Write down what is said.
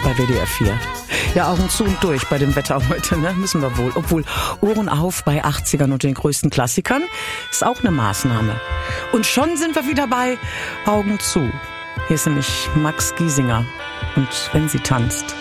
bei WDR 4. Ja, Augen zu und durch bei dem Wetter heute, ne? Müssen wir wohl. Obwohl, Ohren auf bei 80ern und den größten Klassikern ist auch eine Maßnahme. Und schon sind wir wieder bei Augen zu. Hier ist nämlich Max Giesinger. Und wenn sie tanzt.